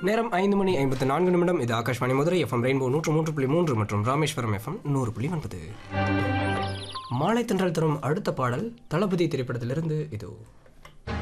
நேரம் 5:54 இது Akashvani Madurai FM rainbow 103.3 மற்றும் ராமேஸ்வரம் எஃப்எம் 100.9. மாலை தென்றல் தரும் அடுத்த பாடல் தளபதி திரைப்படத்திலிருந்து இதோ.